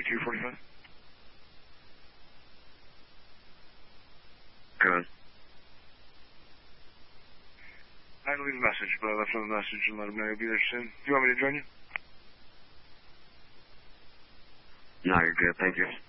4245. Go on. I had to leave a message, but I left him a message and let him know you'll be there soon. Do you want me to join you? No, you're good. Thank you.